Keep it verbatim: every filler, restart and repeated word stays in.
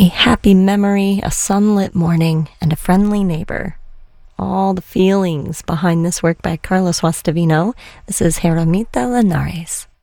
a happy memory, a sunlit morning, and a friendly neighbor. All the feelings behind this work by Carlos Guastavino. This is Jeramita Linares.